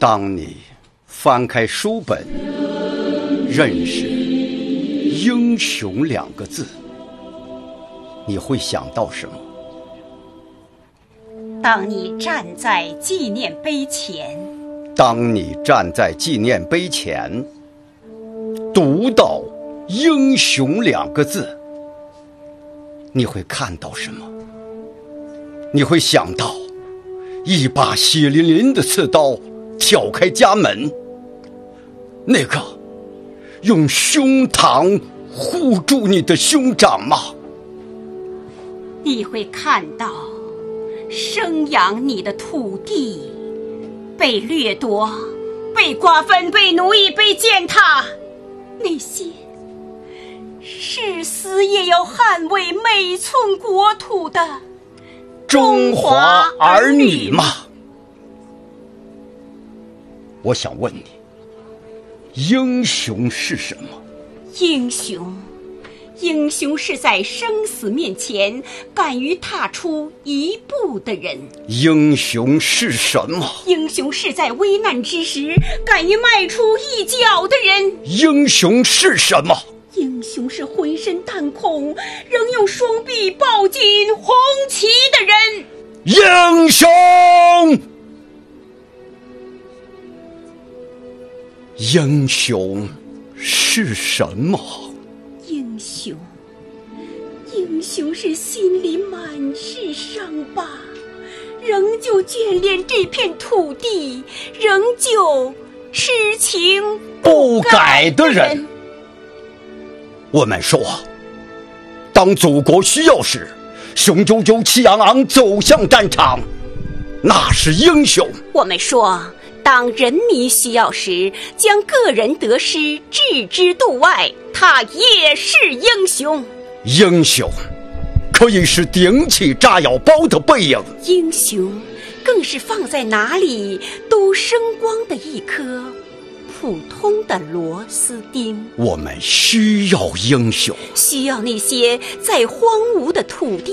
当你翻开书本，认识英雄2个字，你会想到什么？ 当你站在纪念碑前， 读到英雄2个字，你会看到什么？你会想到一把血淋淋的刺刀挑开家门，那个用胸膛护住你的兄长吗？ 你会看到生养你的土地被掠夺、被瓜分、被奴役、被践踏，那些誓死也要捍卫每寸国土的中华儿女吗？我想问你，英雄是什么？英雄是在生死面前敢于踏出一步的人。英雄是什么？ 英雄是在危难之时敢于迈出一脚的人。 英雄是什么？ 英雄是浑身弹孔仍用双臂抱紧红旗的人。 英雄，英雄是什么？ 英雄是心里满是伤疤，仍旧眷恋这片土地，仍旧痴情不改的人。 我们说，当祖国需要时，雄赳赳气昂昂走向战场，那是英雄。 我们说，当人民需要时，将个人得失置之度外，他也是英雄。 英雄可以是顶起炸药包的背影， 英雄更是放在哪里都生光的一颗普通的螺丝钉。 我们需要英雄， 需要那些在荒芜的土地